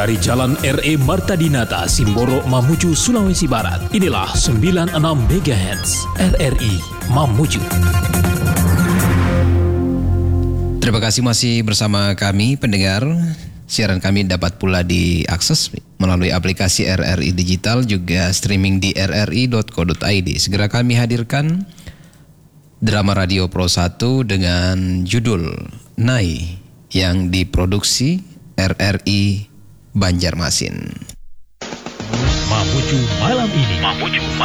Dari Jalan RE Marta Dinata, Simboro, Mamuju, Sulawesi Barat. Inilah 96 MHz RRI Mamuju. Terima kasih masih bersama kami pendengar. Siaran kami dapat pula diakses melalui aplikasi RRI Digital, juga streaming di rri.co.id. Segera kami hadirkan drama radio Pro 1 dengan judul Nai yang diproduksi RRI Banjarmasin. Mamuju malam ini.